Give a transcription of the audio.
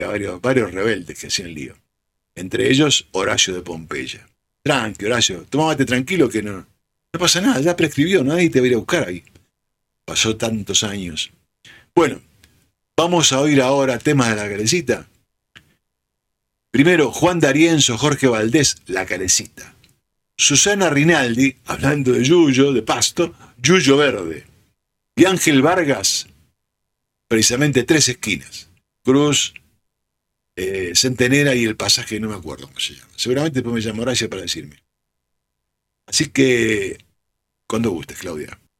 Varios rebeldes que hacían lío. Entre ellos, Horacio de Pompeya. Tranqui, Horacio, tomate tranquilo que no pasa nada, ya prescribió, nadie te va a ir a buscar ahí. Pasó tantos años. Bueno, vamos a oír ahora temas de la Calecita. Primero, Juan D'Arienzo, Jorge Valdés, La Calecita. Susana Rinaldi, hablando de Yuyo, de Pasto, Yuyo Verde. Y Ángel Vargas, precisamente Tres Esquinas. Cruz, Centenera y el pasaje, no me acuerdo cómo se llama. Seguramente después me llama Horacia para decirme. Así que, cuando gustes, Claudia.